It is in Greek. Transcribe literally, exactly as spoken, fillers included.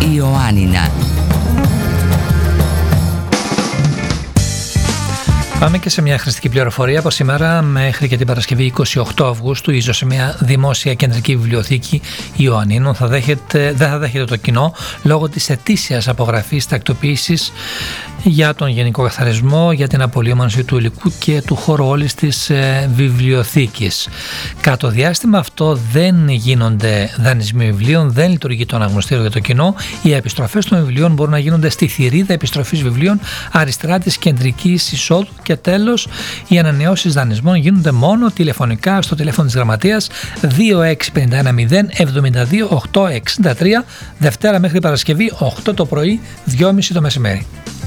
Ιωάννινα. Πάμε και σε μια χρηστική πληροφορία. Από σήμερα μέχρι και την Παρασκευή είκοσι οκτώ Αυγούστου, η Ζωσημαία Δημόσια Κεντρική Βιβλιοθήκη Ιωαννίνων θα δέχεται, δεν θα δέχεται το κοινό λόγω της ετήσιας απογραφής τακτοποίησης για τον γενικό καθαρισμό, για την απολύμανση του υλικού και του χώρου όλης της ε, βιβλιοθήκης. Κατά το διάστημα αυτό δεν γίνονται δανεισμοί βιβλίων, δεν λειτουργεί το αναγνωστήριο για το κοινό. Οι επιστροφές των βιβλίων μπορούν να γίνονται στη θηρίδα επιστροφής βιβλίων αριστερά της κεντρικής εισόδου. Και τέλος, οι ανανεώσεις δανεισμών γίνονται μόνο τηλεφωνικά στο τηλέφωνο της Γραμματείας δύο έξι πέντε ένα μηδέν εβδομήντα δύο οκτακόσια εξήντα τρία, Δευτέρα μέχρι Παρασκευή οκτώ το πρωί, δυόμιση το μεσημέρι.